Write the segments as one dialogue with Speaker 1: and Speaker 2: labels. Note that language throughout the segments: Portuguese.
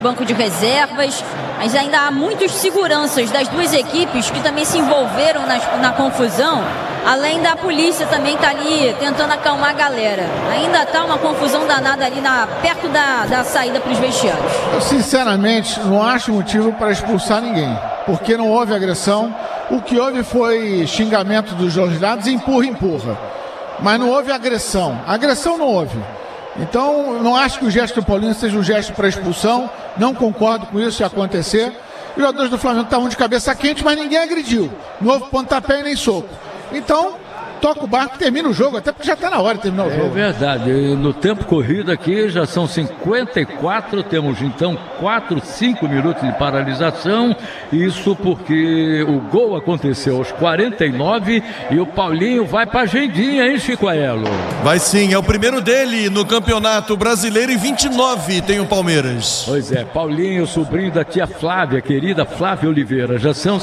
Speaker 1: banco de reservas, mas ainda há muitos seguranças das duas equipes que também se envolveram na confusão, além da polícia também tá ali tentando acalmar a galera. Ainda tá uma confusão danada ali perto da saída para os vestiários.
Speaker 2: Eu sinceramente não acho motivo para expulsar ninguém, porque não houve agressão. O que houve foi xingamento dos dois lados, empurra, mas não houve agressão. Agressão não houve. Então, não acho que o gesto do Paulinho seja um gesto para expulsão. Não concordo com isso se acontecer. Os jogadores do Flamengo estavam de cabeça quente, mas ninguém agrediu. Não houve pontapé e nem soco. Então, toca o barco, termina o jogo, até porque já está na hora de terminar o jogo.
Speaker 3: É verdade, no tempo corrido aqui já são 54, temos então 5 minutos de paralisação, isso porque o gol aconteceu aos 49 e o Paulinho vai para a agendinha, hein, Chico Aelo?
Speaker 4: Vai sim, é o primeiro dele no Campeonato Brasileiro e 29 tem o Palmeiras.
Speaker 3: Pois é, Paulinho, sobrinho da tia Flávia, querida Flávia Oliveira, já são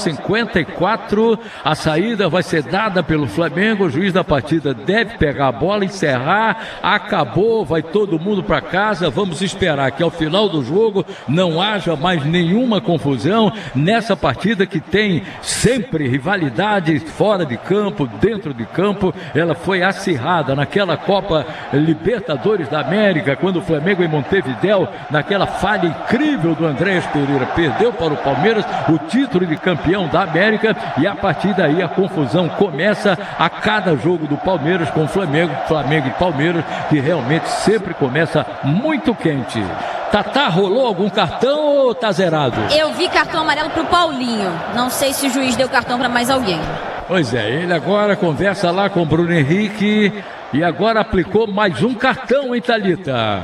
Speaker 3: 54, a saída vai ser dada pelo Flamengo. O juiz da partida deve pegar a bola, encerrar, acabou, vai todo mundo para casa. Vamos esperar que ao final do jogo não haja mais nenhuma confusão nessa partida que tem sempre rivalidade fora de campo, dentro de campo. Ela foi acirrada naquela Copa Libertadores da América, quando o Flamengo em Montevidéu, naquela falha incrível do Andrés Pereira, perdeu para o Palmeiras o título de campeão da América, e a partir daí a confusão começa a cada jogo do Palmeiras com Flamengo e Palmeiras, que realmente sempre começa muito quente. Tatá, rolou algum cartão ou tá zerado?
Speaker 1: Eu vi cartão amarelo pro Paulinho. Não sei se o juiz deu cartão para mais alguém.
Speaker 3: Pois é, ele agora conversa lá com o Bruno Henrique e agora aplicou mais um cartão, hein, Thalita?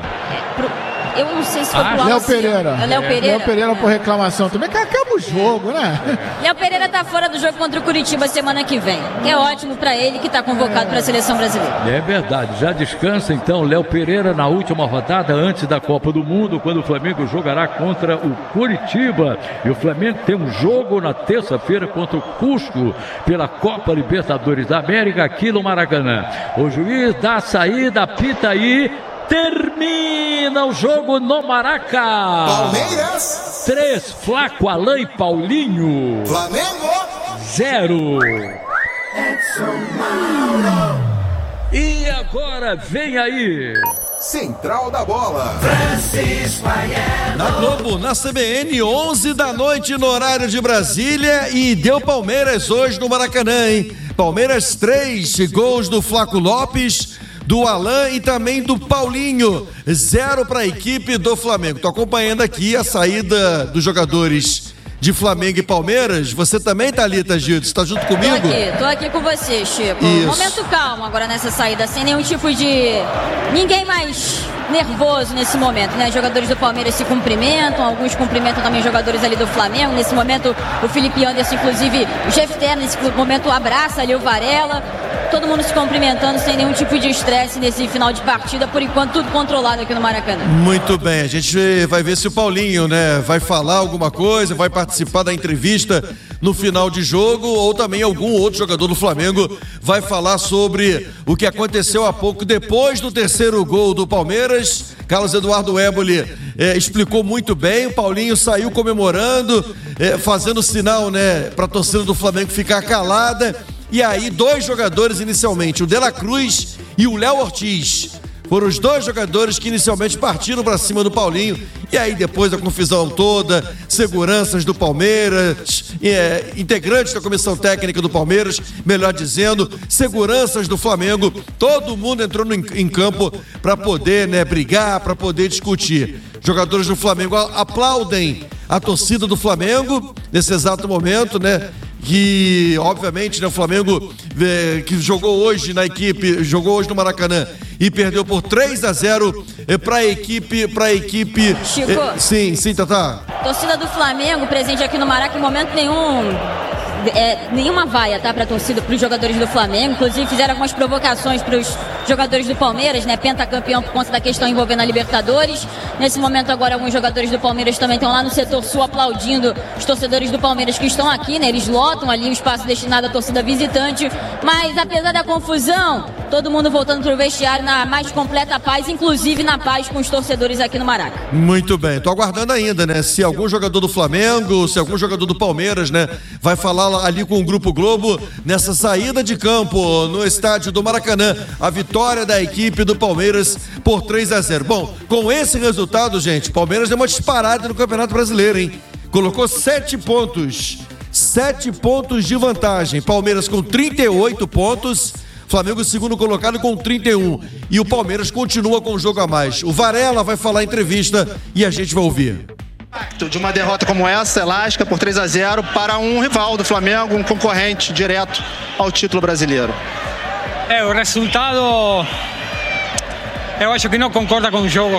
Speaker 1: Eu não sei se foi pro
Speaker 2: Léo Pereira.
Speaker 1: É Léo Pereira?
Speaker 2: Léo Pereira por reclamação também, que acaba o jogo, né?
Speaker 1: Léo Pereira tá fora do jogo contra o Curitiba semana que vem. É ótimo pra ele que tá convocado pra seleção brasileira.
Speaker 3: É verdade, já descansa então Léo Pereira na última rodada antes da Copa do Mundo, quando o Flamengo jogará contra o Curitiba. E o Flamengo tem um jogo na terça-feira contra o Cusco pela Copa Libertadores da América aqui no Maracanã. O juiz dá a saída, apita aí. Termina o jogo no Maraca.
Speaker 5: Palmeiras
Speaker 3: 3, Flaco, Alain e Paulinho.
Speaker 5: Flamengo
Speaker 3: 0. E agora vem aí
Speaker 5: Central da Bola.
Speaker 4: Na Globo, na CBN, 11 da noite no horário de Brasília, e deu Palmeiras hoje no Maracanã, hein? Palmeiras 3, gols do Flaco Lopes, do Alain e também do Paulinho, 0 para a equipe do Flamengo. Tô acompanhando aqui a saída dos jogadores de Flamengo e Palmeiras. Você também, Thalita Gildes, está junto comigo?
Speaker 1: Tô aqui com você, Chico.
Speaker 4: Isso.
Speaker 1: Momento calmo agora nessa saída, sem nenhum tipo de... Ninguém mais nervoso nesse momento, né? Jogadores do Palmeiras se cumprimentam, alguns cumprimentam também jogadores ali do Flamengo. Nesse momento, o Felipe Anderson, inclusive, o Jeff Terra, nesse momento, abraça ali o Varela. Todo mundo se cumprimentando sem nenhum tipo de estresse nesse final de partida, por enquanto tudo controlado aqui no Maracanã.
Speaker 4: Muito bem, a gente vai ver se o Paulinho, né, vai falar alguma coisa, vai participar da entrevista no final de jogo, ou também algum outro jogador do Flamengo vai falar sobre o que aconteceu há pouco depois do terceiro gol do Palmeiras. Carlos Eduardo Éboli explicou muito bem. O Paulinho saiu comemorando, fazendo sinal, né, para a torcida do Flamengo ficar calada. E aí, dois jogadores inicialmente, o De La Cruz e o Léo Ortiz, foram os dois jogadores que inicialmente partiram para cima do Paulinho. E aí, depois da confusão toda, seguranças do Palmeiras, integrantes da comissão técnica do Palmeiras, melhor dizendo, seguranças do Flamengo, todo mundo entrou em campo para poder, né, brigar, para poder discutir. Jogadores do Flamengo aplaudem a torcida do Flamengo nesse exato momento, né? Que, obviamente, né, o Flamengo que jogou hoje na equipe, jogou hoje no Maracanã e perdeu por 3-0 para a equipe.
Speaker 1: Chico,
Speaker 4: sim, Tatá.
Speaker 1: Torcida do Flamengo presente aqui no Maracanã, em momento nenhuma vaia, tá, para a torcida, para os jogadores do Flamengo. Inclusive fizeram algumas provocações para os jogadores do Palmeiras, né? Pentacampeão por conta da questão envolvendo a Libertadores. Nesse momento agora alguns jogadores do Palmeiras também estão lá no setor sul aplaudindo os torcedores do Palmeiras que estão aqui, né? Eles lotam ali o espaço destinado à torcida visitante, mas apesar da confusão, todo mundo voltando pro vestiário na mais completa paz, inclusive na paz com os torcedores aqui no Maraca.
Speaker 4: Muito bem, tô aguardando ainda, né? Se algum jogador do Flamengo, se algum jogador do Palmeiras, né, vai falar ali com o Grupo Globo nessa saída de campo no estádio do Maracanã, a vitória da equipe do Palmeiras por 3-0. Bom, com esse resultado, gente, Palmeiras deu uma disparada no Campeonato Brasileiro, hein? Colocou 7 pontos. 7 pontos de vantagem. Palmeiras com 38 pontos. Flamengo segundo colocado com 31. E o Palmeiras continua com um jogo a mais. O Varela vai falar em entrevista e a gente vai ouvir.
Speaker 6: De uma derrota como essa, elástica, por 3-0, para um rival do Flamengo, um concorrente direto ao título brasileiro.
Speaker 7: O resultado, eu acho que não concorda com o jogo.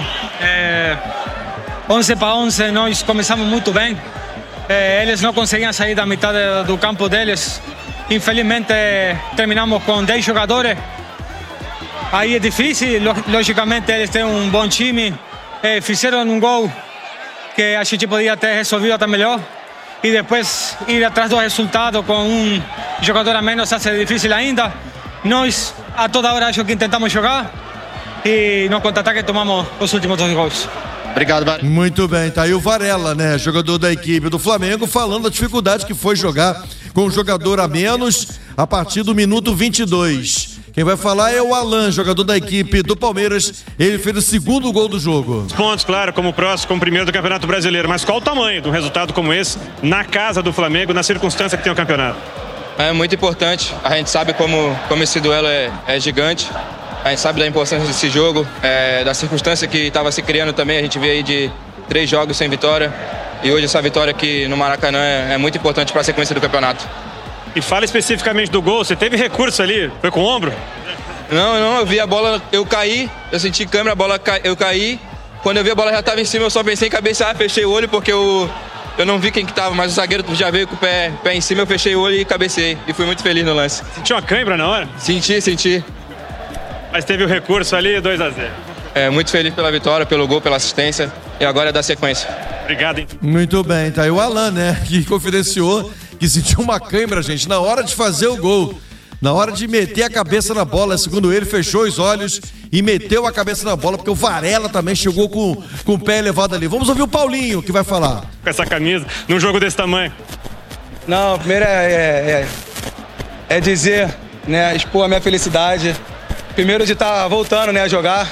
Speaker 7: 11-11, nós começamos muito bem. Eles não conseguiam sair da metade do campo deles. Infelizmente, terminamos com 10 jogadores. Aí é difícil, logicamente eles têm um bom time. Fizeram um gol que a gente podia ter resolvido até melhor. E depois ir atrás do resultado com um jogador a menos é difícil ainda. Nós, a toda hora, acho que tentamos jogar. E no contra-ataque tomamos os últimos 2 gols.
Speaker 6: Obrigado, Varela.
Speaker 4: Muito bem, tá aí o Varela, né? Jogador da equipe do Flamengo, falando da dificuldade que foi jogar com um jogador a menos a partir do minuto 22. Quem vai falar é o Alan, jogador da equipe do Palmeiras. Ele fez o segundo gol do jogo.
Speaker 8: Pontos, claro, como próximo, como primeiro do Campeonato Brasileiro. Mas qual o tamanho de um resultado como esse na casa do Flamengo, na circunstância que tem o campeonato?
Speaker 9: É muito importante. A gente sabe como esse duelo é gigante. A gente sabe da importância desse jogo, da circunstância que estava se criando também. A gente veio aí de 3 jogos sem vitória. E hoje essa vitória aqui no Maracanã é muito importante para a sequência do campeonato.
Speaker 8: E fala especificamente do gol, você teve recurso ali? Foi com o ombro?
Speaker 9: Não, eu vi a bola, eu caí, eu senti câmera, a bola, eu caí. Quando eu vi a bola já estava em cima, eu só pensei em cabecear, fechei o olho porque eu não vi quem que estava, mas o zagueiro já veio com o pé em cima, eu fechei o olho e cabecei. E fui muito feliz no lance.
Speaker 8: Sentiu uma cãibra na hora?
Speaker 9: Senti.
Speaker 8: Mas teve o recurso ali, 2-0.
Speaker 9: Muito feliz pela vitória, pelo gol, pela assistência. E agora é da sequência.
Speaker 8: Obrigado, hein?
Speaker 4: Muito bem, tá aí o Alan, né? Que confidenciou que sentiu uma cãibra, gente, na hora de fazer o gol. Na hora de meter a cabeça na bola, segundo ele, fechou os olhos e meteu a cabeça na bola, porque o Varela também chegou com o pé elevado ali. Vamos ouvir o Paulinho, que vai falar.
Speaker 8: Com essa camisa, num jogo desse tamanho.
Speaker 10: Não, primeiro é dizer, né, expor a minha felicidade. Primeiro de estar voltando, né, a jogar.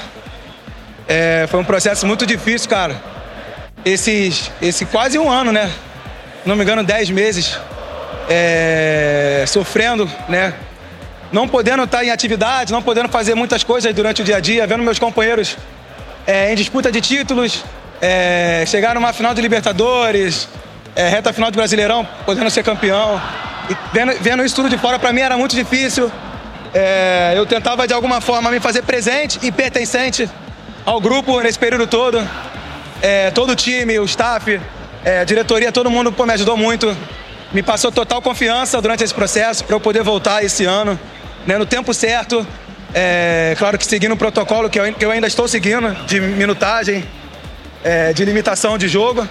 Speaker 10: Foi um processo muito difícil, cara. Esse quase um ano, né? Não me engano, 10 meses. Sofrendo, né? Não podendo estar em atividade, não podendo fazer muitas coisas durante o dia a dia, vendo meus companheiros em disputa de títulos, chegar numa final de Libertadores, reta final de Brasileirão, podendo ser campeão. E vendo isso tudo de fora, para mim era muito difícil. Eu tentava de alguma forma me fazer presente e pertencente ao grupo nesse período todo. Todo o time, o staff, a diretoria, todo mundo me ajudou muito. Me passou total confiança durante esse processo para eu poder voltar esse ano, né, no tempo certo. Claro que seguindo o protocolo que eu ainda estou seguindo, de minutagem, de limitação de jogo.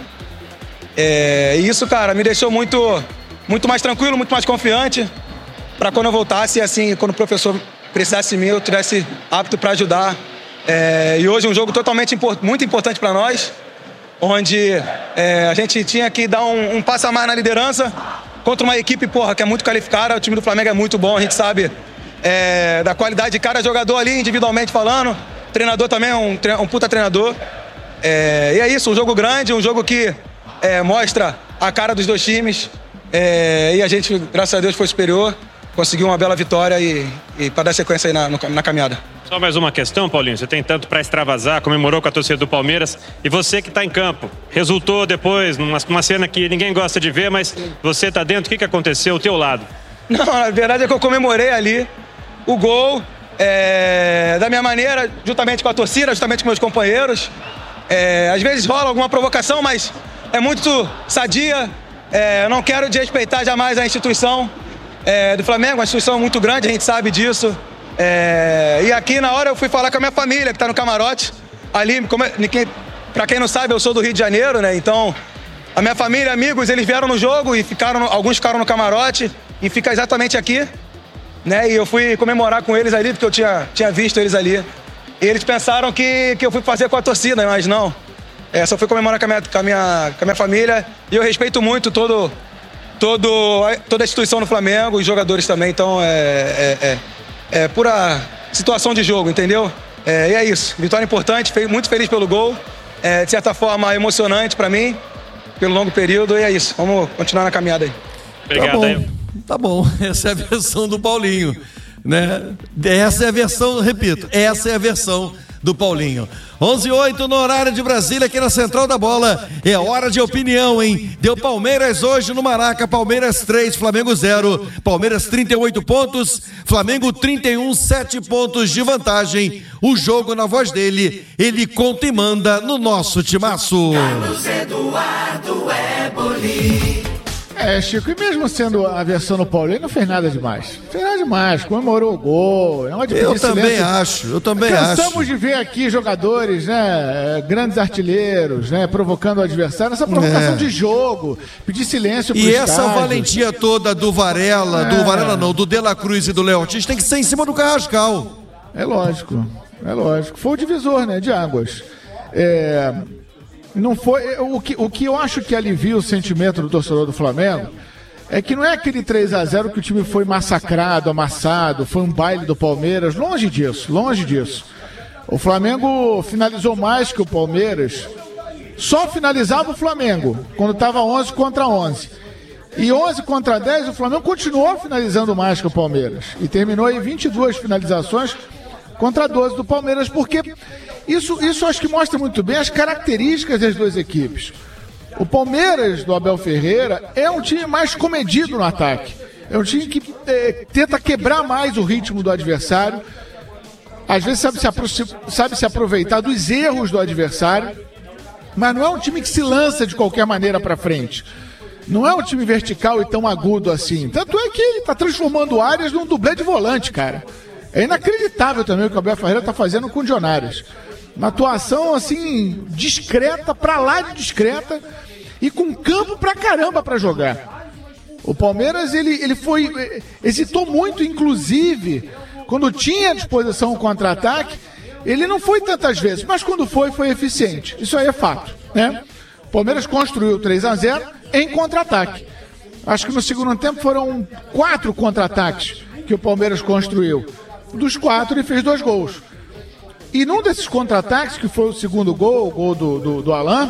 Speaker 10: E isso, cara, me deixou muito mais tranquilo, muito mais confiante para quando eu voltasse, assim, quando o professor precisasse de mim, eu estivesse apto para ajudar. E hoje um jogo totalmente muito importante para nós, onde a gente tinha que dar um passo a mais na liderança contra uma equipe, que é muito qualificada. O time do Flamengo é muito bom, a gente sabe da qualidade de cada jogador ali, individualmente falando. O treinador também é um puta treinador. E é isso, um jogo grande, um jogo que mostra a cara dos 2 times. E a gente, graças a Deus, foi superior, conseguiu uma bela vitória e para dar sequência aí na caminhada.
Speaker 8: Só mais uma questão, Paulinho, você tem tanto para extravasar, comemorou com a torcida do Palmeiras, e você que está em campo, resultou depois numa cena que ninguém gosta de ver, mas você está dentro, o que aconteceu ao teu lado?
Speaker 10: Não, a verdade é que eu comemorei ali o gol da minha maneira, juntamente com a torcida, justamente com meus companheiros. Às vezes rola alguma provocação, mas é muito sadia. Eu não quero desrespeitar jamais a instituição do Flamengo, uma instituição muito grande, a gente sabe disso. E aqui na hora eu fui falar com a minha família, que tá no camarote. Ali, pra quem não sabe, eu sou do Rio de Janeiro, né? Então, a minha família, amigos, eles vieram no jogo e alguns ficaram no camarote e fica exatamente aqui, né? E eu fui comemorar com eles ali, porque eu tinha visto eles ali. E eles pensaram que eu fui fazer com a torcida, mas não. Só fui comemorar com a minha família. E eu respeito muito toda a instituição do Flamengo, os jogadores também. Então, é pura situação de jogo, entendeu? E é isso. Vitória importante, muito feliz pelo gol. De certa forma, emocionante pra mim, pelo longo período. E é isso. Vamos continuar na caminhada aí.
Speaker 8: Obrigado aí.
Speaker 4: Tá bom. Essa é a versão do Paulinho, né? Essa é a versão, repito, essa é a versão do Paulinho. 11:08 no horário de Brasília, aqui na Central da Bola. É hora de opinião, hein? Deu Palmeiras hoje no Maraca. Palmeiras 3, Flamengo 0. Palmeiras 38 pontos, Flamengo 31, 7 pontos de vantagem. O jogo na voz dele, ele conta e manda no nosso timaço.
Speaker 5: Carlos Eduardo Eboli.
Speaker 2: Chico, e mesmo sendo a versão do Paulinho, não fez nada demais. Fez nada demais, comemorou o gol.
Speaker 4: Eu também acho.
Speaker 2: Cansamos de ver aqui jogadores, né, grandes artilheiros, né, provocando o adversário, essa provocação de jogo, pedir silêncio pro estádio.
Speaker 4: Essa valentia toda do Varela, do De La Cruz e do Léo Ortiz tem que ser em cima do Carrascal.
Speaker 2: É lógico. Foi o divisor, né, de águas. Não foi o que eu acho que alivia o sentimento do torcedor do Flamengo é que não é aquele 3-0 que o time foi massacrado, amassado, foi um baile do Palmeiras, longe disso. O Flamengo finalizou mais que o Palmeiras. Só finalizava o Flamengo quando estava 11 contra 11. E 11 contra 10 o Flamengo continuou finalizando mais que o Palmeiras e terminou em 22 finalizações contra 12 do Palmeiras, porque isso acho que mostra muito bem as características das duas equipes. O Palmeiras do Abel Ferreira é um time mais comedido no ataque. É um time que tenta quebrar mais o ritmo do adversário. Às vezes sabe se aproveitar dos erros do adversário, mas não é um time que se lança de qualquer maneira para frente. Não é um time vertical e tão agudo assim. Tanto é que ele está transformando o Arias num dublê de volante, cara. É inacreditável também o que o Abel Ferreira está fazendo com o Dionários. Uma atuação, assim, discreta, pra lá de discreta, e com campo pra caramba pra jogar. O Palmeiras, ele hesitou muito, inclusive, quando tinha à disposição o contra-ataque, ele não foi tantas vezes, mas quando foi eficiente. Isso aí é fato, né? O Palmeiras construiu 3-0 em contra-ataque. Acho que no segundo tempo foram 4 contra-ataques que o Palmeiras construiu. Dos 4, ele fez 2 gols. E num desses contra-ataques, que foi o segundo gol, o gol do Alan,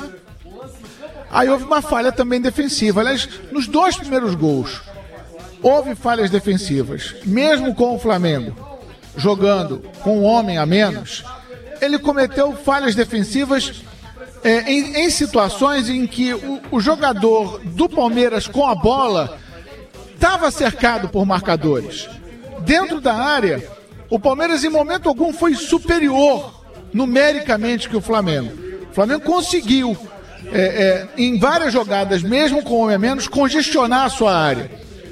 Speaker 2: aí houve uma falha também defensiva. Aliás, nos 2 primeiros gols, houve falhas defensivas. Mesmo com o Flamengo jogando com um homem a menos, ele cometeu falhas defensivas em situações em que o jogador do Palmeiras com a bola estava cercado por marcadores. Dentro da área, o Palmeiras em momento algum foi superior numericamente que o Flamengo. O Flamengo conseguiu, em várias jogadas, mesmo com homem a menos, congestionar a sua área.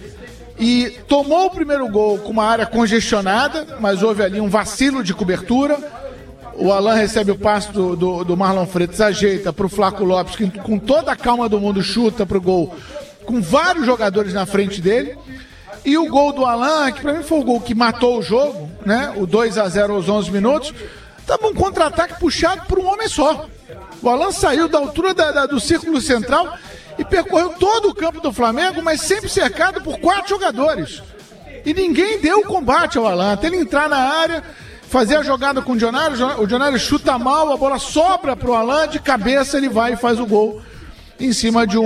Speaker 2: E tomou o primeiro gol com uma área congestionada, mas houve ali um vacilo de cobertura. O Alan recebe o passe do Marlon Freitas, ajeita para o Flaco Lopes, que com toda a calma do mundo chuta para o gol, com vários jogadores na frente dele. E o gol do Alan, que para mim foi o gol que matou o jogo, né? O 2-0 aos 11 minutos, estava um contra-ataque puxado por um homem só. O Alan saiu da altura do círculo central e percorreu todo o campo do Flamengo, mas sempre cercado por 4 jogadores. E ninguém deu o combate ao Alan, até ele entrar na área, fazer a jogada com o Dionário. O Dionário chuta mal, a bola sobra para o Alan, de cabeça ele vai e faz o gol em cima de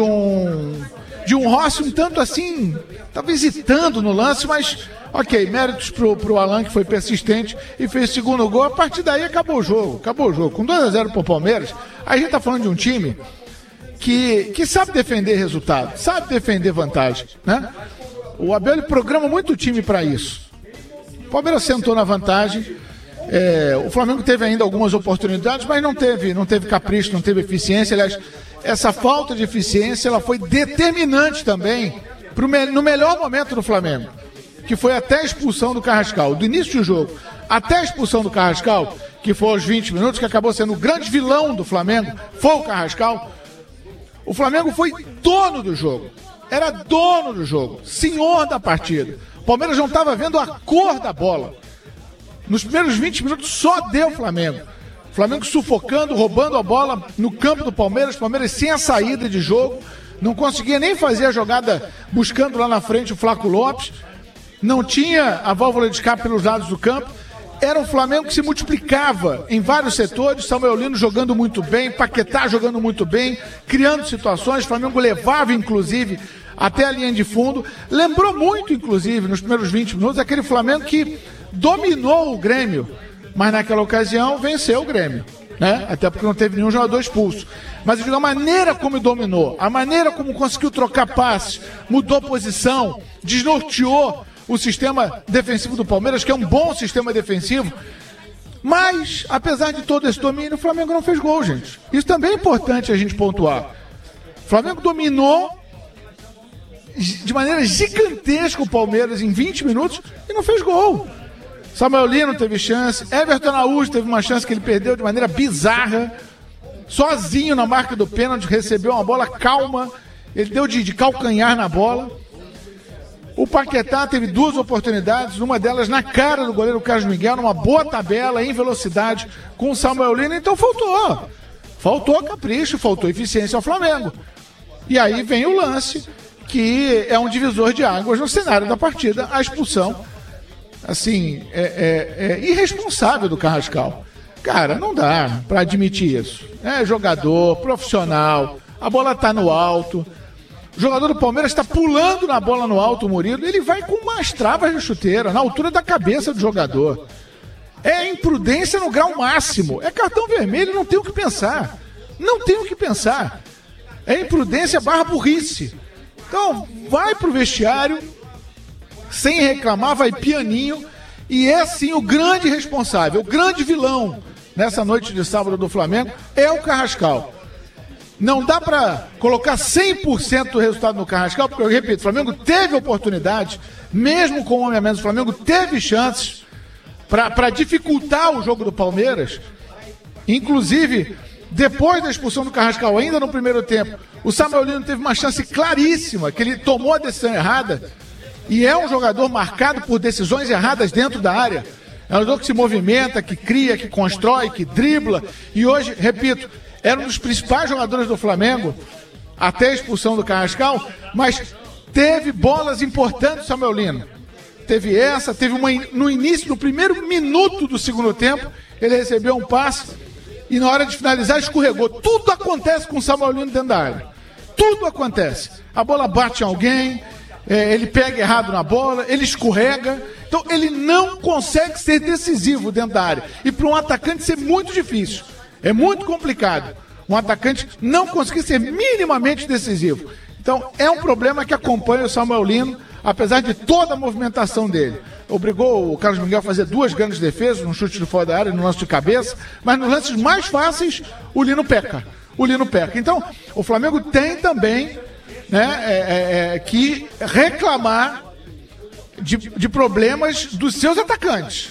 Speaker 2: um Rossi um tanto assim, estava hesitando no lance, mas ok, méritos pro Alan, que foi persistente e fez o segundo gol. A partir daí acabou o jogo. Com 2-0 pro Palmeiras, a gente tá falando de um time que sabe defender resultado, sabe defender vantagem, né? O Abel programa muito o time para isso. O Palmeiras sentou na vantagem. O Flamengo teve ainda algumas oportunidades, mas não teve capricho, não teve eficiência. Aliás, essa falta de eficiência ela foi determinante também no melhor momento do Flamengo. que foi até a expulsão do Carrascal, do início do jogo até a expulsão do Carrascal, que foi aos 20 minutos, que acabou sendo o grande vilão do Flamengo, foi o Carrascal. O Flamengo foi dono do jogo, era dono do jogo, senhor da partida. O Palmeiras não estava vendo a cor da bola. Nos primeiros 20 minutos só deu Flamengo. O Flamengo sufocando, roubando a bola no campo do Palmeiras, o Palmeiras sem a saída de jogo, não conseguia nem fazer a jogada buscando lá na frente o Flaco Lopes, não tinha a válvula de escape pelos lados do campo. Era um Flamengo que se multiplicava em vários setores, Samuel Lino jogando muito bem, Paquetá jogando muito bem, criando situações, o Flamengo levava inclusive até a linha de fundo, lembrou muito inclusive nos primeiros 20 minutos aquele Flamengo que dominou o Grêmio, mas naquela ocasião venceu o Grêmio, né? Até porque não teve nenhum jogador expulso. Mas eu digo, a maneira como dominou, a maneira como conseguiu trocar passes, mudou posição, desnorteou o sistema defensivo do Palmeiras, que é um bom sistema defensivo, mas, apesar de todo esse domínio, o Flamengo não fez gol, gente. Isso também é importante a gente pontuar. O Flamengo dominou de maneira gigantesca o Palmeiras em 20 minutos e não fez gol. Samuel Lino teve chance, Everton Araújo teve uma chance que ele perdeu de maneira bizarra, sozinho na marca do pênalti, recebeu uma bola calma, ele deu de calcanhar na bola. O Paquetá teve duas oportunidades, uma delas na cara do goleiro Carlos Miguel, numa boa tabela, em velocidade, com o Samuel Lino, então faltou capricho, faltou eficiência ao Flamengo. E aí vem o lance, que é um divisor de águas no cenário da partida, a expulsão, assim, irresponsável do Carrascal. Cara, não dá pra admitir isso. É jogador, profissional, a bola tá no alto, o jogador do Palmeiras está pulando na bola no alto, o Murilo, ele vai com umas travas de chuteira, na altura da cabeça do jogador. É imprudência no grau máximo, é cartão vermelho, não tem o que pensar. Não tem o que pensar. É imprudência barra burrice. Então, vai pro vestiário, sem reclamar, vai pianinho, e é sim o grande responsável, o grande vilão nessa noite de sábado do Flamengo, é o Carrascal. Não dá para colocar 100% do resultado no Carrascal, porque eu repito, o Flamengo teve oportunidade, mesmo com o homem a menos, o Flamengo teve chances para dificultar o jogo do Palmeiras. Inclusive, depois da expulsão do Carrascal, ainda no primeiro tempo, o Samuel Lino teve uma chance claríssima, que ele tomou a decisão errada, e é um jogador marcado por decisões erradas dentro da área. É um jogador que se movimenta, que cria, que constrói, que dribla, e hoje, repito, era um dos principais jogadores do Flamengo, até a expulsão do Carrascal, mas teve bolas importantes, Samuel Lino. Teve essa, teve uma no início, no primeiro minuto do segundo tempo, ele recebeu um passe e na hora de finalizar escorregou. Tudo acontece com o Samuel Lino dentro da área. Tudo acontece. A bola bate em alguém, ele pega errado na bola, ele escorrega. Então ele não consegue ser decisivo dentro da área. E para um atacante ser muito difícil. É muito complicado um atacante não conseguir ser minimamente decisivo. Então, é um problema que acompanha o Samuel Lino, apesar de toda a movimentação dele. Obrigou o Carlos Miguel a fazer duas grandes defesas, um chute de fora da área e no lance de cabeça, mas nos lances mais fáceis, o Lino peca. Então, o Flamengo tem também, né, que reclamar de problemas dos seus atacantes.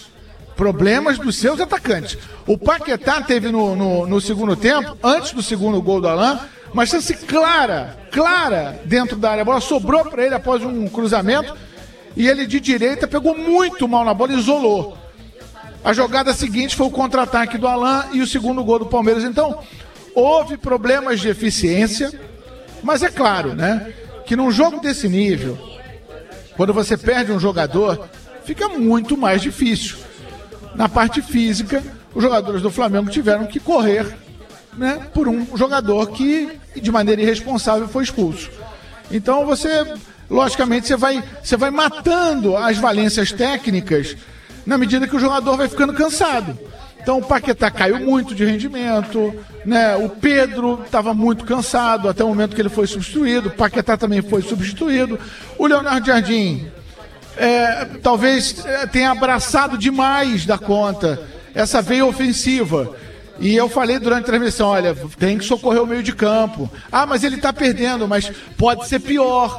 Speaker 2: O Paquetá teve no segundo tempo, antes do segundo gol do Alain, uma chance clara dentro da área. A bola sobrou para ele após um cruzamento e ele de direita pegou muito mal na bola e isolou. A jogada seguinte foi o contra-ataque do Alain e o segundo gol do Palmeiras. Então, houve problemas de eficiência, mas é claro, né, que num jogo desse nível, quando você perde um jogador, fica muito mais difícil. Na parte física, os jogadores do Flamengo tiveram que correr, né, por um jogador que, de maneira irresponsável, foi expulso. Então logicamente, você vai matando as valências técnicas na medida que o jogador vai ficando cansado. Então o Paquetá caiu muito de rendimento, né, o Pedro estava muito cansado até o momento que ele foi substituído, o Paquetá também foi substituído, o Leonardo Jardim talvez tenha abraçado demais da conta essa veia ofensiva. E eu falei durante a transmissão, olha, tem que socorrer o meio de campo. Ah, mas ele está perdendo, mas pode ser pior.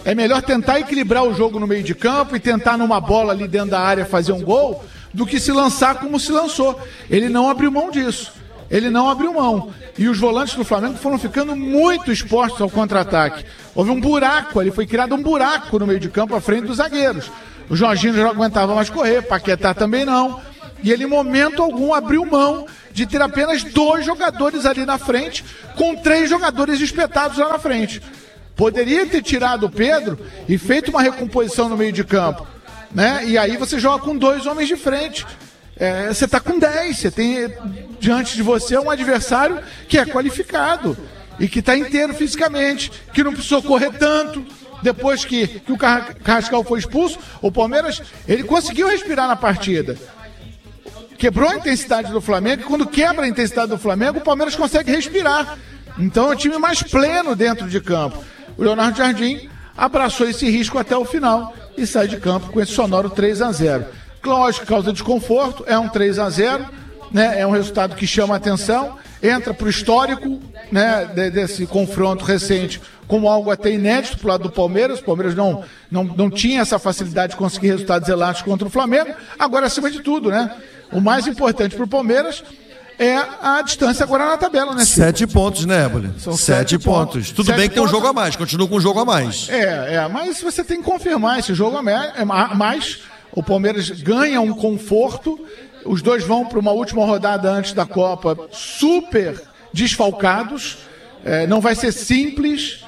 Speaker 2: É melhor tentar equilibrar o jogo no meio de campo e tentar numa bola ali dentro da área fazer um gol do que se lançar como se lançou. Ele não abriu mão disso. Ele não abriu mão. E os volantes do Flamengo foram ficando muito expostos ao contra-ataque. Houve um buraco ali, foi criado um buraco no meio de campo à frente dos zagueiros. O Jorginho já não aguentava mais correr, Paquetá também não. E ele, em momento algum, abriu mão de ter apenas 2 jogadores ali na frente, com 3 jogadores espetados lá na frente. Poderia ter tirado o Pedro e feito uma recomposição no meio de campo, né? E aí você joga com 2 homens de frente. Você está com 10, você tem diante de você um adversário que é qualificado e que está inteiro fisicamente, que não precisou correr tanto. Depois que o Carrascal foi expulso, o Palmeiras ele conseguiu respirar na partida. Quebrou a intensidade do Flamengo, e quando quebra a intensidade do Flamengo, o Palmeiras consegue respirar. Então é um time mais pleno dentro de campo. O Leonardo Jardim abraçou esse risco até o final e sai de campo com esse sonoro 3-0. Lógico, causa desconforto, é um 3-0, né? É um resultado que chama a atenção, entra para o histórico, né, desse confronto recente como algo até inédito para o lado do Palmeiras. O Palmeiras não tinha essa facilidade de conseguir resultados elásticos contra o Flamengo. Agora, acima de tudo, né? O mais importante para o Palmeiras é a distância agora na tabela, né?
Speaker 4: 7 pontos, né, Ébole?
Speaker 2: São
Speaker 4: 7 pontos. Tudo
Speaker 2: 7
Speaker 4: bem que tem um
Speaker 2: pontos.
Speaker 4: jogo a mais, continua com um jogo a mais.
Speaker 2: Mas você tem que confirmar esse jogo a mais. O Palmeiras ganha um conforto. Os dois vão para uma última rodada antes da Copa super desfalcados. Não vai ser simples.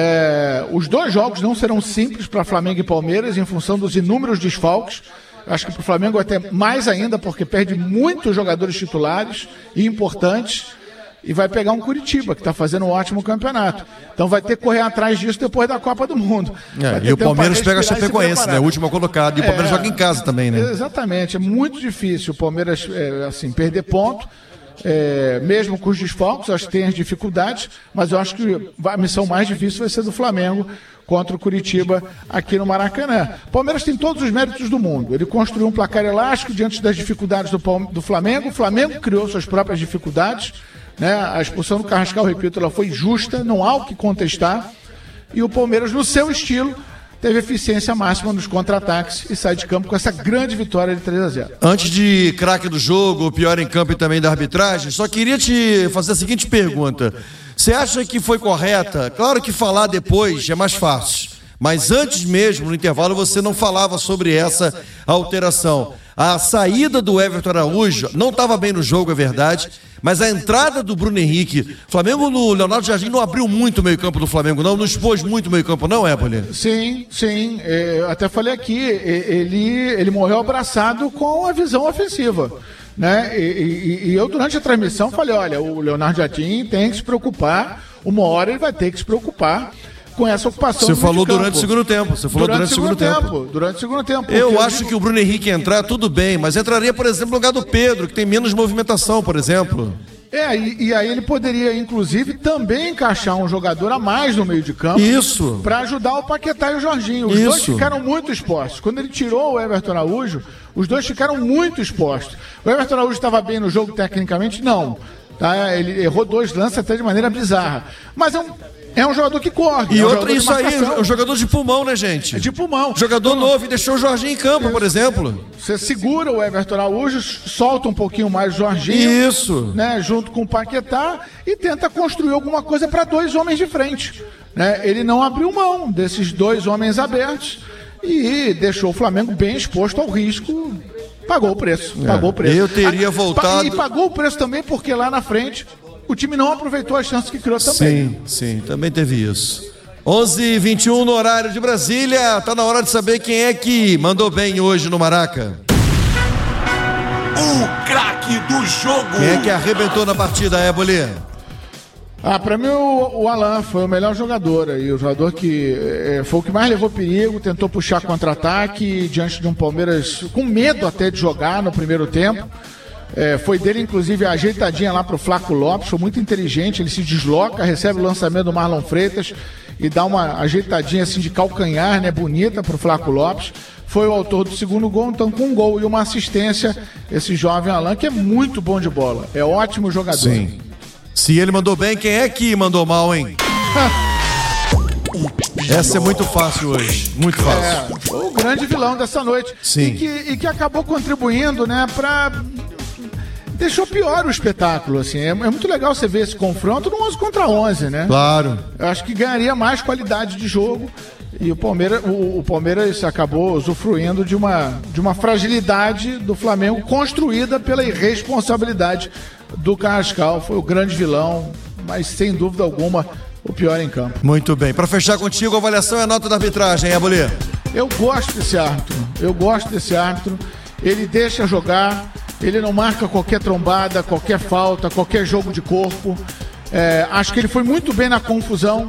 Speaker 2: Os 2 jogos não serão simples para Flamengo e Palmeiras em função dos inúmeros desfalques. Acho que para o Flamengo até mais ainda, porque perde muitos jogadores titulares e importantes. E vai pegar um Curitiba, que está fazendo um ótimo campeonato. Então vai ter que correr atrás disso depois da Copa do Mundo.
Speaker 4: E o Palmeiras pega a Chapecoense, né? O último colocado. E o Palmeiras joga em casa também, né?
Speaker 2: Exatamente. É muito difícil o Palmeiras perder ponto. Mesmo com os desfalques, acho que tem as dificuldades, mas eu acho que a missão mais difícil vai ser do Flamengo contra o Curitiba aqui no Maracanã. O Palmeiras tem todos os méritos do mundo. Ele construiu um placar elástico diante das dificuldades do Flamengo. O Flamengo criou suas próprias dificuldades, né? A expulsão do Carrascal, repito, ela foi justa, não há o que contestar. E o Palmeiras, no seu estilo, teve eficiência máxima nos contra-ataques e sai de campo com essa grande vitória de 3-0.
Speaker 4: Antes de craque do jogo, pior em campo e também da arbitragem, só queria te fazer a seguinte pergunta. Você acha que foi correta? Claro que falar depois é mais fácil, mas antes mesmo, no intervalo, você não falava sobre essa alteração. A saída do Everton Araújo não estava bem no jogo, é verdade, mas a entrada do Bruno Henrique, Flamengo no Leonardo Jardim não abriu muito o meio-campo do Flamengo, não expôs muito o meio-campo, não, Ébole?
Speaker 2: Sim. Eu até falei aqui, ele morreu abraçado com a visão ofensiva, né? E eu, durante a transmissão, falei: olha, o Leonardo Jardim tem que se preocupar, uma hora ele vai ter que se preocupar com essa ocupação.
Speaker 4: Você falou durante o segundo tempo. Durante o segundo tempo. Eu acho que o Bruno Henrique entrar, tudo bem, mas entraria, por exemplo, no lugar do Pedro, que tem menos movimentação, por exemplo.
Speaker 2: E aí ele poderia, inclusive, também encaixar um jogador a mais no meio de campo.
Speaker 4: Isso.
Speaker 2: Para ajudar o Paquetá e o Jorginho. Os dois ficaram muito expostos. Quando ele tirou o Everton Araújo, os dois ficaram muito expostos. O Everton Araújo estava bem no jogo tecnicamente? Não. Tá? Ele errou 2 lances até de maneira bizarra. Mas é um jogador que corre.
Speaker 4: E isso aí é um jogador de pulmão, né, gente?
Speaker 2: É de pulmão.
Speaker 4: Jogador novo e deixou o Jorginho em campo, por exemplo.
Speaker 2: Você segura o Everton Araújo, solta um pouquinho mais o Jorginho.
Speaker 4: Isso.
Speaker 2: Né, junto com o Paquetá e tenta construir alguma coisa para 2 homens de frente. Né? Ele não abriu mão desses 2 homens abertos e deixou o Flamengo bem exposto ao risco. Pagou o preço.
Speaker 4: Eu teria voltado.
Speaker 2: E pagou o preço também porque lá na frente o time não aproveitou as chances que criou também.
Speaker 4: Sim, também teve isso. 11h21 no horário de Brasília. Tá na hora de saber quem é que mandou bem hoje no Maraca.
Speaker 5: O craque do jogo.
Speaker 4: Quem é que arrebentou na partida, Ébole?
Speaker 2: Para mim o Alan foi o melhor jogador aí, o jogador que foi o que mais levou perigo, tentou puxar contra-ataque diante de um Palmeiras com medo até de jogar no primeiro tempo. Foi dele, inclusive, a ajeitadinha lá pro Flaco Lopes, foi muito inteligente, ele se desloca, recebe o lançamento do Marlon Freitas e dá uma ajeitadinha assim de calcanhar, né, bonita pro Flaco Lopes. Foi o autor do segundo gol, então com um gol e uma assistência, esse jovem Alan, que é muito bom de bola, é ótimo jogador.
Speaker 4: Sim. Se ele mandou bem, quem é que mandou mal, hein? Essa é muito fácil hoje, muito fácil.
Speaker 2: Foi o grande vilão dessa noite.
Speaker 4: Sim.
Speaker 2: E que acabou contribuindo, né, deixou pior o espetáculo, assim. É muito legal você ver esse confronto no 11 contra 11, né?
Speaker 4: Claro.
Speaker 2: Eu acho que ganharia mais qualidade de jogo. E o Palmeiras acabou usufruindo de uma fragilidade do Flamengo construída pela irresponsabilidade do Carrascal. Foi o grande vilão, mas sem dúvida alguma o pior em campo.
Speaker 4: Muito bem. Para fechar contigo, a avaliação é a nota da arbitragem, hein, Abolê?
Speaker 2: Eu gosto desse árbitro. Ele deixa jogar, ele não marca qualquer trombada, qualquer falta, qualquer jogo de corpo. Acho que ele foi muito bem na confusão,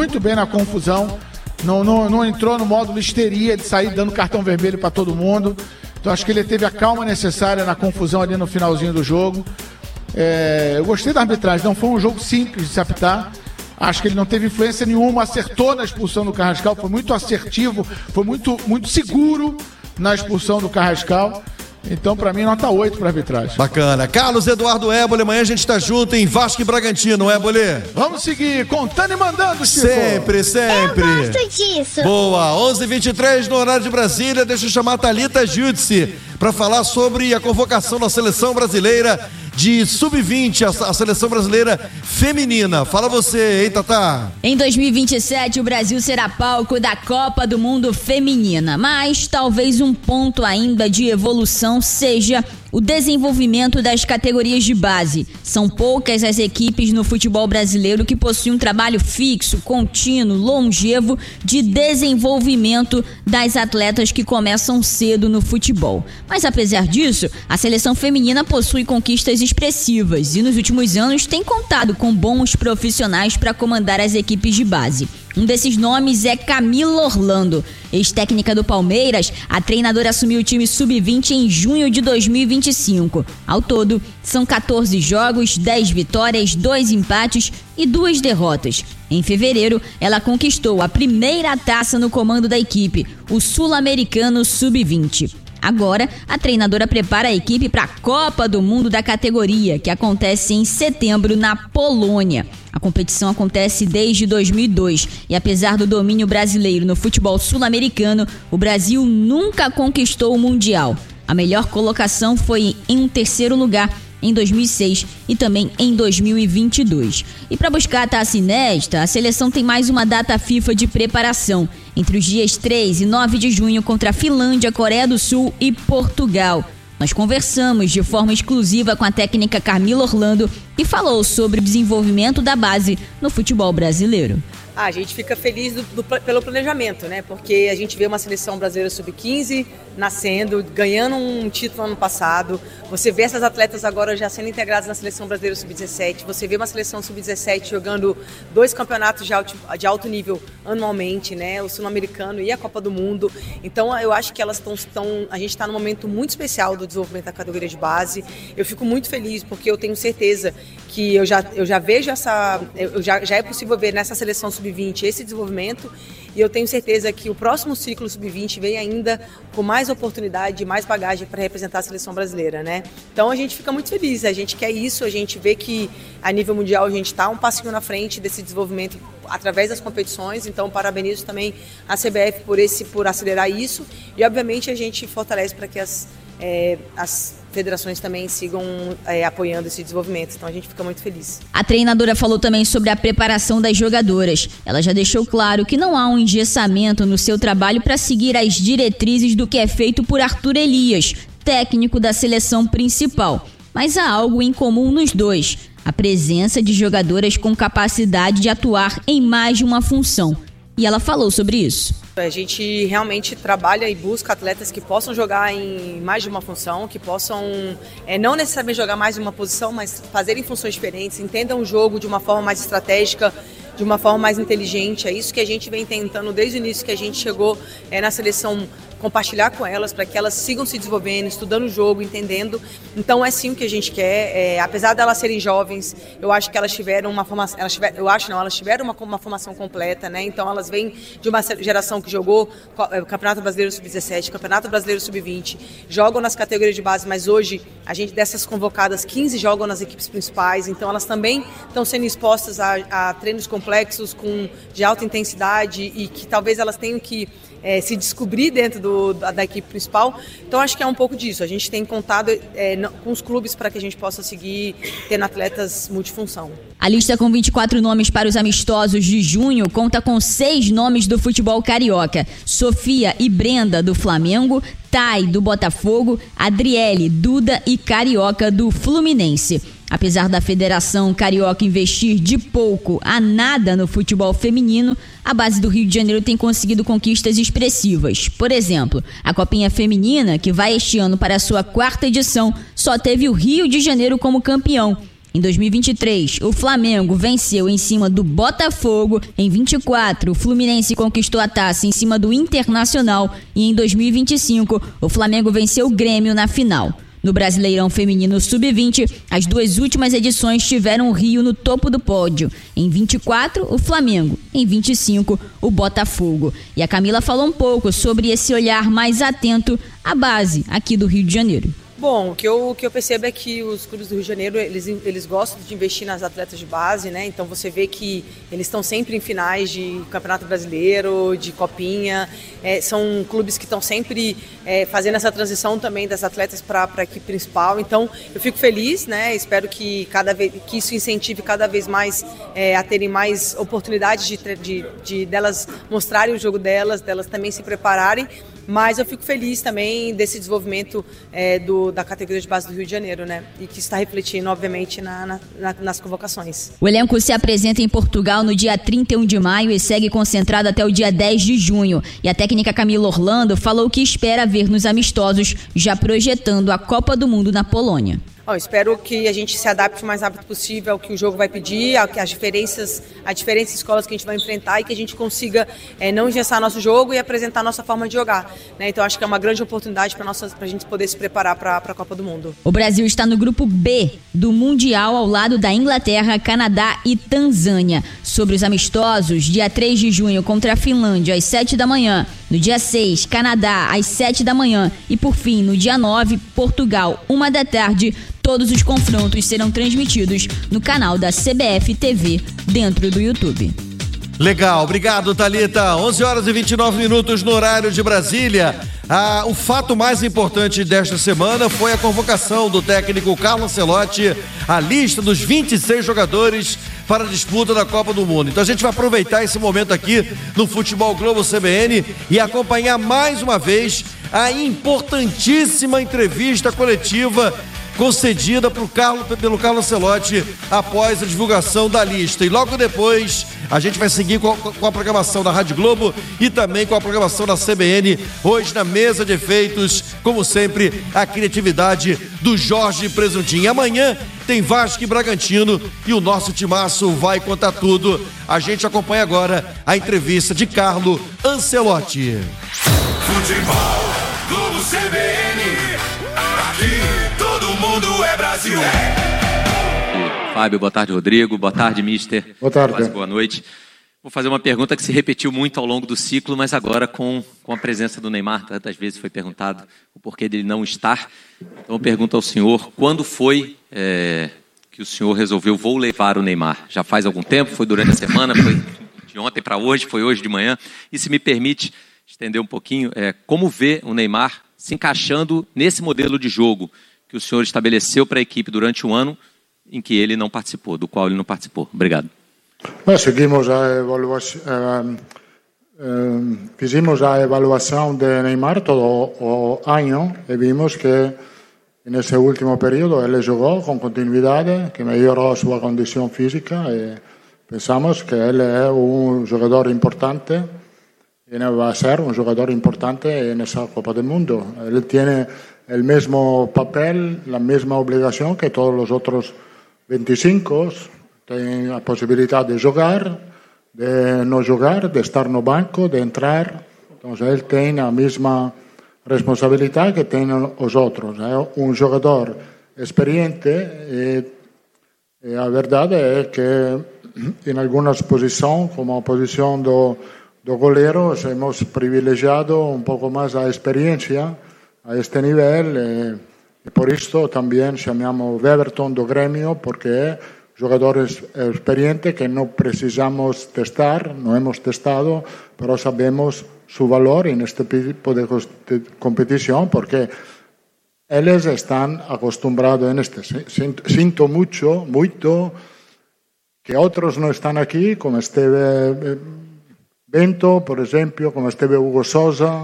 Speaker 2: Não entrou no modo histeria de sair dando cartão vermelho para todo mundo. Então acho que ele teve a calma necessária na confusão ali no finalzinho do jogo. Eu gostei da arbitragem, não foi um jogo simples de se apitar. Acho que ele não teve influência nenhuma, acertou na expulsão do Carrascal, foi muito assertivo, foi muito seguro na expulsão do Carrascal. Então, pra mim, nota 8 pra arbitragem.
Speaker 4: Bacana. Carlos Eduardo Éboli, amanhã a gente tá junto em Vasco e Bragantino, Éboli.
Speaker 2: Vamos seguir, contando e mandando, Chico.
Speaker 4: Sempre.
Speaker 11: Eu gosto disso.
Speaker 4: Boa, 11h23 no horário de Brasília. Deixa eu chamar a Thalita Giudice pra falar sobre a convocação da seleção brasileira de sub-20, a seleção brasileira feminina. Fala você, hein, Tatá?
Speaker 1: Em 2027, o Brasil será palco da Copa do Mundo Feminina, mas talvez um ponto ainda de evolução seja o desenvolvimento das categorias de base. São poucas as equipes no futebol brasileiro que possuem um trabalho fixo, contínuo, longevo de desenvolvimento das atletas que começam cedo no futebol. Mas apesar disso, a seleção feminina possui conquistas expressivas e nos últimos anos tem contado com bons profissionais para comandar as equipes de base. Um desses nomes é Camila Orlando. Ex-técnica do Palmeiras, a treinadora assumiu o time sub-20 em junho de 2025. Ao todo, são 14 jogos, 10 vitórias, 2 empates e 2 derrotas. Em fevereiro, ela conquistou a primeira taça no comando da equipe, o Sul-Americano Sub-20. Agora, a treinadora prepara a equipe para a Copa do Mundo da categoria, que acontece em setembro na Polônia. A competição acontece desde 2002 e apesar do domínio brasileiro no futebol sul-americano, o Brasil nunca conquistou o Mundial. A melhor colocação foi em um terceiro lugar em 2006 e também em 2022. E para buscar a taça inédita, a seleção tem mais uma data FIFA de preparação, entre os dias 3 e 9 de junho contra a Finlândia, Coreia do Sul e Portugal. Nós conversamos de forma exclusiva com a técnica Camila Orlando e falou sobre o desenvolvimento da base no futebol brasileiro.
Speaker 12: A gente fica feliz pelo planejamento, né? Porque a gente vê uma seleção brasileira sub-15 nascendo, ganhando um título ano passado. Você vê essas atletas agora já sendo integradas na seleção brasileira sub-17. Você vê uma seleção sub-17 jogando 2 campeonatos de alto nível anualmente, né? O Sul-Americano e a Copa do Mundo. Então eu acho que elas a gente está num momento muito especial do desenvolvimento da categoria de base. Eu fico muito feliz porque eu tenho certeza que eu já vejo já é possível ver nessa seleção sub-20 esse desenvolvimento e eu tenho certeza que o próximo ciclo sub-20 vem ainda com mais oportunidade, mais bagagem para representar a seleção brasileira, né? Então a gente fica muito feliz, a gente quer isso, a gente vê que a nível mundial a gente está um passinho na frente desse desenvolvimento através das competições, então parabenizo também a CBF por acelerar isso e obviamente a gente fortalece para que as federações também sigam apoiando esse desenvolvimento, então a gente fica muito feliz.
Speaker 1: A treinadora falou também sobre a preparação das jogadoras. Ela já deixou claro que não há um engessamento no seu trabalho para seguir as diretrizes do que é feito por Arthur Elias, técnico da seleção principal. Mas há algo em comum nos dois: a presença de jogadoras com capacidade de atuar em mais de uma função. E ela falou sobre isso.
Speaker 12: A gente realmente trabalha e busca atletas que possam jogar em mais de uma função, que possam não necessariamente jogar mais de uma posição, mas fazerem funções diferentes, entendam o jogo de uma forma mais estratégica, de uma forma mais inteligente. É isso que a gente vem tentando desde o início que a gente chegou na seleção, compartilhar com elas para que elas sigam se desenvolvendo, estudando o jogo, entendendo. Então é sim o que a gente quer. Apesar de elas serem jovens, eu acho que elas tiveram uma formação, elas tiveram uma formação completa, né? Então elas vêm de uma geração que jogou Campeonato Brasileiro Sub-17, Campeonato Brasileiro Sub-20, jogam nas categorias de base, mas hoje a gente dessas convocadas 15 jogam nas equipes principais, então elas também estão sendo expostas a treinos completos complexos, de alta intensidade e que talvez elas tenham que se descobrir dentro da equipe principal. Então acho que é um pouco disso. A gente tem contado com os clubes para que a gente possa seguir tendo atletas multifunção.
Speaker 1: A lista com 24 nomes para os amistosos de junho conta com 6 nomes do futebol carioca: Sofia e Brenda, do Flamengo, Thay, do Botafogo, Adriele, Duda e Carioca, do Fluminense. Apesar da Federação Carioca investir de pouco a nada no futebol feminino, a base do Rio de Janeiro tem conseguido conquistas expressivas. Por exemplo, a Copinha Feminina, que vai este ano para a sua 4ª edição, só teve o Rio de Janeiro como campeão. Em 2023, o Flamengo venceu em cima do Botafogo. Em 2024, o Fluminense conquistou a taça em cima do Internacional. E em 2025, o Flamengo venceu o Grêmio na final. No Brasileirão Feminino Sub-20, as 2 últimas edições tiveram o Rio no topo do pódio. Em 24, o Flamengo. Em 25, o Botafogo. E a Camila falou um pouco sobre esse olhar mais atento à base aqui do Rio de Janeiro.
Speaker 12: Bom, o que eu percebo é que os clubes do Rio de Janeiro, eles gostam de investir nas atletas de base, né? Então você vê que eles estão sempre em finais de Campeonato Brasileiro, de Copinha. São clubes que estão sempre fazendo essa transição também das atletas para a equipe principal. Então eu fico feliz, né? Espero que que isso incentive cada vez mais a terem mais oportunidades de delas mostrarem o jogo delas também se prepararem. Mas eu fico feliz também desse desenvolvimento da categoria de base do Rio de Janeiro, né? E que está refletindo, obviamente, nas convocações.
Speaker 1: O elenco se apresenta em Portugal no dia 31 de maio e segue concentrado até o dia 10 de junho. E a técnica Camila Orlando falou que espera ver nos amistosos, já projetando a Copa do Mundo na Polônia.
Speaker 12: Espero que a gente se adapte o mais rápido possível ao que o jogo vai pedir, às diferentes escolas que a gente vai enfrentar e que a gente consiga não engessar nosso jogo e apresentar nossa forma de jogar, né? Então acho que é uma grande oportunidade para a gente poder se preparar para a Copa do Mundo.
Speaker 1: O Brasil está no grupo B do Mundial ao lado da Inglaterra, Canadá e Tanzânia. Sobre os amistosos, dia 3 de junho contra a Finlândia às 7 da manhã, no dia 6, Canadá às 7 da manhã e por fim, no dia 9, Portugal, 1 da tarde. Todos os confrontos serão transmitidos no canal da CBF TV dentro do YouTube.
Speaker 4: Legal, obrigado, Thalita. 11 horas e 29 minutos no horário de Brasília. O fato mais importante desta semana foi a convocação do técnico Carlo Ancelotti, a lista dos 26 jogadores para a disputa da Copa do Mundo. Então a gente vai aproveitar esse momento aqui no Futebol Globo CBN e acompanhar mais uma vez a importantíssima entrevista coletiva concedida pelo Carlo Ancelotti após a divulgação da lista. E logo depois a gente vai seguir com a programação da Rádio Globo e também com a programação da CBN. Hoje na mesa de efeitos, como sempre, a criatividade do Jorge Presuntinho. Amanhã tem Vasco e Bragantino e o nosso timaço vai contar tudo. A gente acompanha agora a entrevista de Carlo Ancelotti.
Speaker 5: Futebol Globo CBN, aqui todo mundo é Brasil.
Speaker 13: Fábio, boa tarde, Rodrigo. Boa tarde, mister.
Speaker 14: Boa tarde.
Speaker 13: Quase boa noite. Vou fazer uma pergunta que se repetiu muito ao longo do ciclo, mas agora com a presença do Neymar, tantas vezes foi perguntado o porquê dele não estar. Então eu pergunto ao senhor, quando foi que o senhor resolveu, vou levar o Neymar? Já faz algum tempo? Foi durante a semana? Foi de ontem para hoje? Foi hoje de manhã? E se me permite estender um pouquinho, como vê o Neymar se encaixando nesse modelo de jogo que o senhor estabeleceu para a equipe durante um ano em que ele não participou, do qual ele não participou? Obrigado.
Speaker 14: Seguimos fizemos a evaluação de Neymar todo o ano e vimos que nesse último período ele jogou com continuidade, que melhorou sua condição física e pensamos que ele é jogador importante e vai ser jogador importante nessa Copa do Mundo. Ele tem el mismo papel, la misma obligación que todos los otros 25, tienen la posibilidad de jugar, de no jugar, de estar no banco, de entrar. Entonces él tiene la misma responsabilidad que tienen los otros. Es un jugador experiente y la verdad es que en algunas posiciones, como posición de goleros, hemos privilegiado un poco más la experiencia a este nivel e por isto também chamamos Weverton do Grêmio, porque é jugadores experientes que no precisamos testar, no hemos testado, pero sabemos su valor en este tipo de competición porque ellos están acostumbrados en este. Siento mucho que otros no están aquí, como Esteve Bento, por ejemplo, como Esteve Hugo Sosa.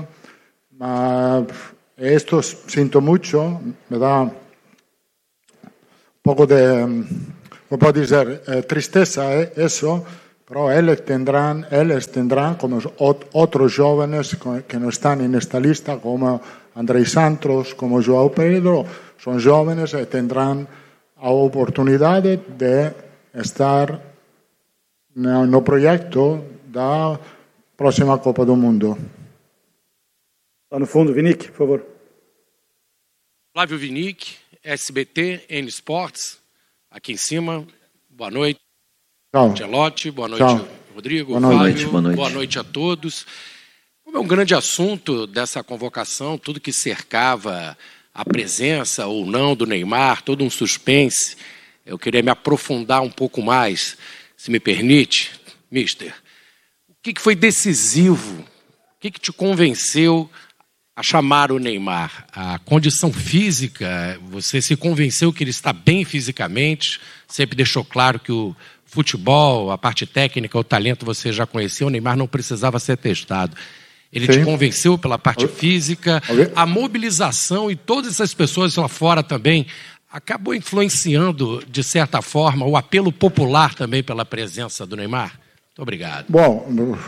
Speaker 14: Esto siento mucho, me da un poco de, ¿cómo puedo decir? Tristeza eso, pero ellos tendrán como otros jóvenes que no están en esta lista, como Andrei Santos, como João Pedro, son jóvenes y tendrán la oportunidad de estar no proyecto da próxima Copa do Mundo.
Speaker 15: Lá no fundo, Vinick, por favor.
Speaker 16: Flávio Vinick, SBT, N Sports, aqui em cima. Boa noite.
Speaker 14: Tchau.
Speaker 16: Gelotti, boa noite,
Speaker 14: Tchau.
Speaker 16: Rodrigo.
Speaker 14: Boa noite.
Speaker 16: Fábio, boa noite a todos. Como é um grande assunto dessa convocação, tudo que cercava a presença ou não do Neymar, todo um suspense, eu queria me aprofundar um pouco mais, se me permite, mister. O que foi decisivo? O que te convenceu a chamar o Neymar? A condição física, você se convenceu que ele está bem fisicamente, sempre deixou claro que o futebol, a parte técnica, o talento você já conhecia, o Neymar não precisava ser testado. Ele te convenceu pela parte física, a mobilização e todas essas pessoas lá fora também acabou influenciando, de certa forma, o apelo popular também pela presença do Neymar? Muito obrigado.
Speaker 14: Bom,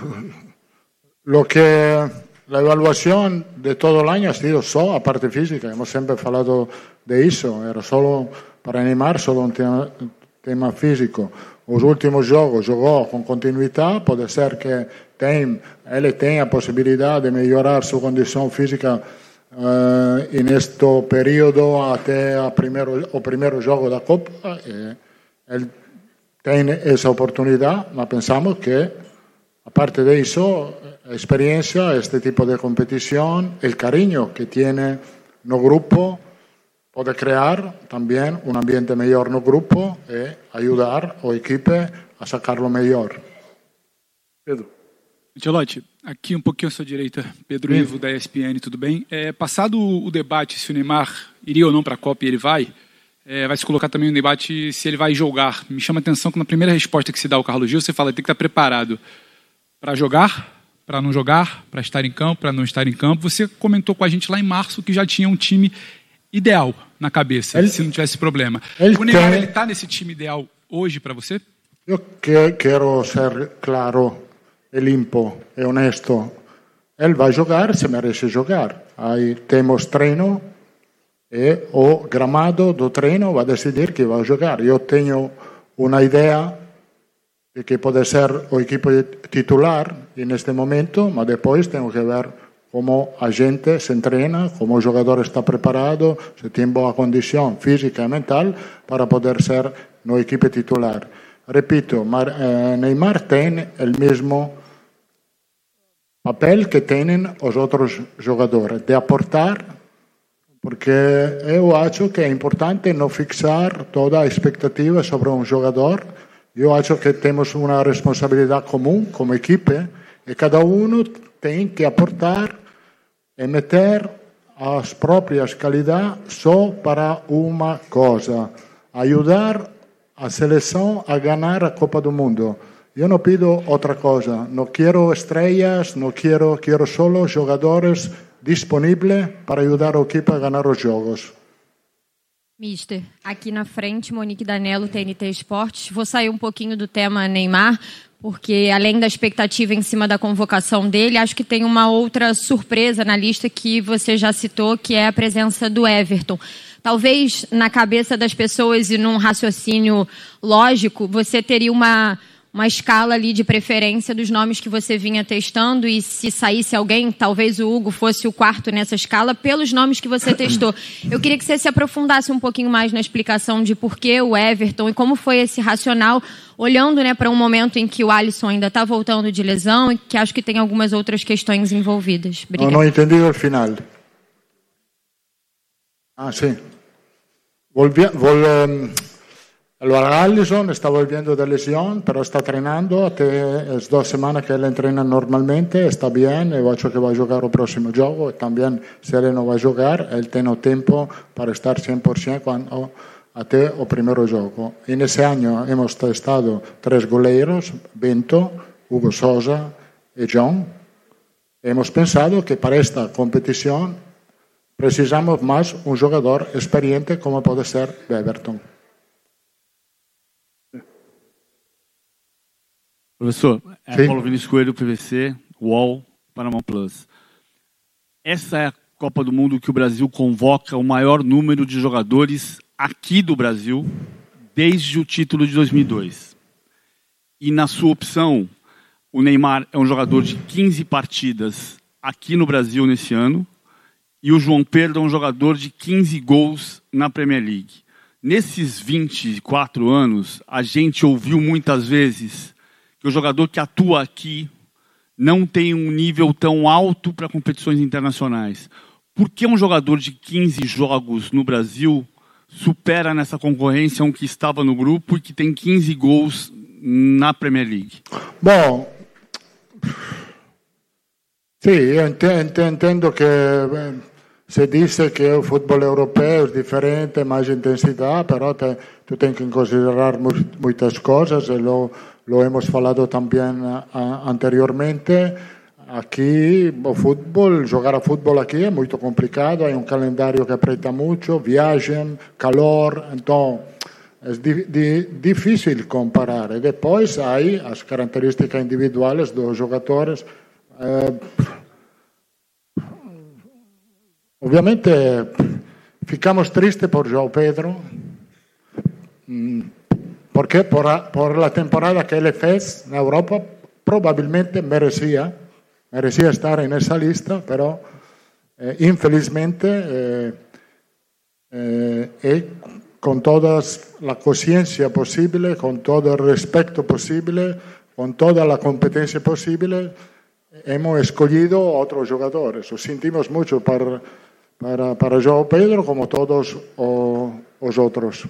Speaker 14: la evaluación de todo el año ha sido solo a parte física. Hemos siempre hablado de eso. Era solo para Neymar, solo un tema físico. Los últimos juegos jugó con continuidad. Puede ser que él tenga posibilidad de mejorar su condición física en este periodo hasta el primer juego de la Copa. Él tiene esa oportunidad, pero pensamos que, aparte de eso, experiencia, este tipo de competición, el cariño que tiene no grupo, puede crear también un ambiente mejor no grupo y ayudar al equipo a sacarlo mejor.
Speaker 15: Pedro.
Speaker 17: Gelotti, aqui um pouquinho à sua direita, Pedro Ivo, da ESPN, tudo bem? Passado o debate se o Neymar iria ou não para a Copa e ele vai se colocar também um debate se ele vai jogar. Me chama a atenção que na primeira resposta que se dá ao Carlos Gil, você fala que tem que estar preparado para jogar, para não jogar, para estar em campo, para não estar em campo. Você comentou com a gente lá em março que já tinha um time ideal na cabeça, se não tivesse problema. O Neymar, ele está nesse time ideal hoje para você?
Speaker 14: Eu quero ser claro e limpo e honesto. Ele vai jogar, se merece jogar. Aí temos treino e o gramado do treino vai decidir que vai jogar. Eu tenho uma ideia de que pode ser o equipo titular neste momento, mas depois tenho que ver como a gente se entrena, como o jogador está preparado, se tem boa condição física e mental para poder ser no equipo titular. Repito, Neymar tem o mesmo papel que têm os outros jogadores, de aportar, porque eu acho que é importante não fixar toda a expectativa sobre um jogador. Eu acho que temos uma responsabilidade comum como equipe e cada um tem que aportar e meter as próprias qualidades só para uma coisa: ajudar a seleção a ganhar a Copa do Mundo. Eu não pido outra coisa, não quero estrelas, não quero solo jogadores disponíveis para ajudar a equipe a ganhar os jogos.
Speaker 18: Mister, aqui na frente, Monique Danello, TNT Esportes. Vou sair um pouquinho do tema Neymar, porque além da expectativa em cima da convocação dele, acho que tem uma outra surpresa na lista que você já citou, que é a presença do Everton. Talvez na cabeça das pessoas e num raciocínio lógico, você teria uma escala ali de preferência dos nomes que você vinha testando, e se saísse alguém, talvez o Hugo fosse o quarto nessa escala, pelos nomes que você testou. Eu queria que você se aprofundasse um pouquinho mais na explicação de por que o Everton e como foi esse racional, olhando, né, para um momento em que o Alisson ainda está voltando de lesão e que acho que tem algumas outras questões envolvidas. Obrigada.
Speaker 14: Não entendi o final. Sim. Alisson está volviendo de lesión, pero está entrenando. Es 2 semanas que él entrena normalmente, está bien. Eu acho que vai jogar o próximo jogo. También, se ele não vai jogar, ele tem o tempo para estar 100% até o primeiro jogo. E nesse ano hemos testado 3 goleiros, Bento, Hugo Sousa e John. Hemos pensado que para esta competición precisamos más un jogador experiente como pode ser Beverton.
Speaker 19: Professor, Paulo Vinícius Coelho, PVC, UOL, Paramount Plus. Essa é a Copa do Mundo que o Brasil convoca o maior número de jogadores aqui do Brasil desde o título de 2002. E na sua opção, o Neymar é um jogador de 15 partidas aqui no Brasil nesse ano e o João Pedro é um jogador de 15 gols na Premier League. Nesses 24 anos, a gente ouviu muitas vezes que o jogador que atua aqui não tem um nível tão alto para competições internacionais. Por que um jogador de 15 jogos no Brasil supera nessa concorrência um que estava no grupo e que tem 15 gols na Premier League?
Speaker 14: Bom, sim, eu entendo que se diz que o futebol europeu é diferente, mais intensidade, mas tu tens que considerar muitas coisas, e lo hemos falado também anteriormente. Aqui, o futebol, jogar a futebol aqui é muito complicado, há um calendário que aperta muito, viagem, calor, então é difícil comparar. E depois há as características individuais dos jogadores. Obviamente ficamos tristes por João Pedro, porque por la temporada que ele fez na Europa, provavelmente merecía estar en esa lista, pero infelizmente con toda la conciencia posible, con todo el respeto posible, con toda la competencia posible, hemos escogido otros jugadores. Lo sentimos mucho para João Pedro, como todos os outros.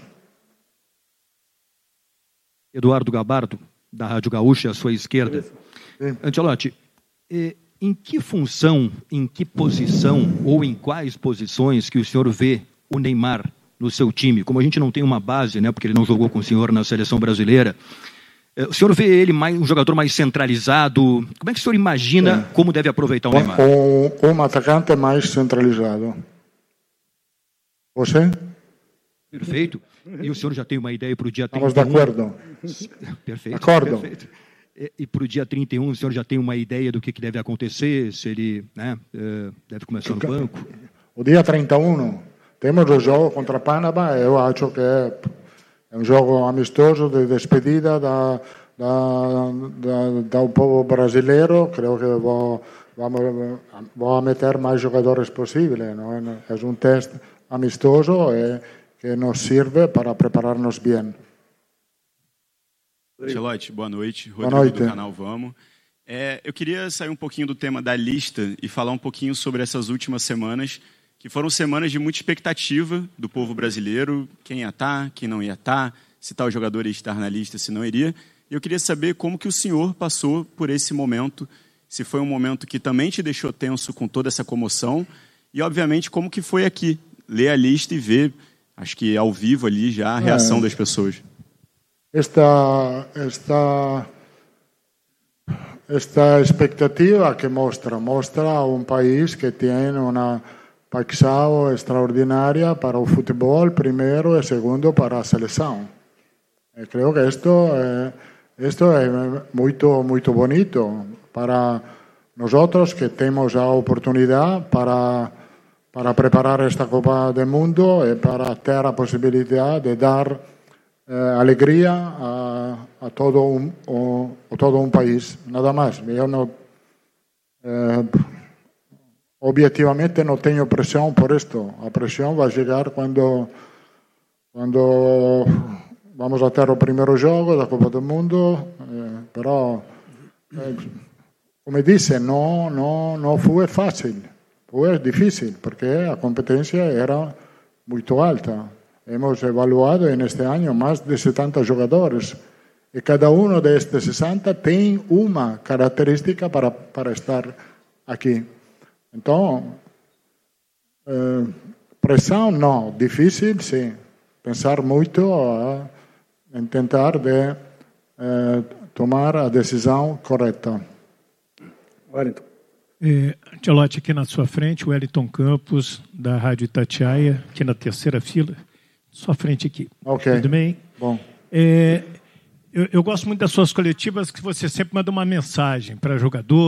Speaker 20: Eduardo Gabardo, da Rádio Gaúcha, à sua esquerda. Ancelotti, em que função, em que posição ou em quais posições que o senhor vê o Neymar no seu time? Como a gente não tem uma base, né, porque ele não jogou com o senhor na seleção brasileira, o senhor vê ele um jogador mais centralizado? Como é que o senhor imagina como deve aproveitar o Neymar?
Speaker 14: Um atacante mais centralizado. Você?
Speaker 20: Perfeito. E o senhor já tem uma ideia para o dia 31?
Speaker 14: Estamos de acordo.
Speaker 20: Perfeito.
Speaker 14: Acordo.
Speaker 20: Perfeito. E para o dia 31, o senhor já tem uma ideia do que deve acontecer? Se ele deve começar no banco?
Speaker 14: O dia 31, temos o jogo contra Panamá. Eu acho que é um jogo amistoso de despedida do povo brasileiro. Creio que vou meter mais jogadores possível. Não é? É um teste amistoso que nos serve para preparar-nos bem.
Speaker 21: Ancelotti, boa noite. Rodrigo do canal Vamos. Eu queria sair um pouquinho do tema da lista e falar um pouquinho sobre essas últimas semanas, que foram semanas de muita expectativa do povo brasileiro, quem ia estar, quem não ia estar, se tal jogador ia estar na lista, se não iria. E eu queria saber como que o senhor passou por esse momento, se foi um momento que também te deixou tenso com toda essa comoção, e obviamente como que foi aqui, ler a lista e ver, acho que ao vivo ali já a reação das pessoas.
Speaker 14: Esta expectativa que mostra um país que tem uma paixão extraordinária para o futebol, primeiro, e segundo, para a seleção. E creio que isto é muito, muito bonito para nós que temos a oportunidade para preparar esta Copa do Mundo e para ter a possibilidade de dar alegria a todo um país, nada mais. Eu não, objetivamente não tenho pressão por isto. A pressão vai chegar quando vamos a ter o primeiro jogo da Copa do Mundo, però como disse, não foi fácil, foi difícil, porque a competência era muito alta. hemos evaluado en este año más de 70 jugadores y cada uno de estos 60 tiene una característica para estar aquí. Entonces, presión no, difícil sí, pensar mucho a intentar de tomar a decisão correta.
Speaker 3: Wellington. Ancelotti, aqui na sua frente, o Wellington Campos, da Rádio Itatiaia, aqui na terceira fila, sua frente aqui.
Speaker 14: Ok.
Speaker 3: Tudo bem?
Speaker 14: Bom.
Speaker 3: Eu gosto muito das suas coletivas, que você sempre manda uma mensagem para jogador.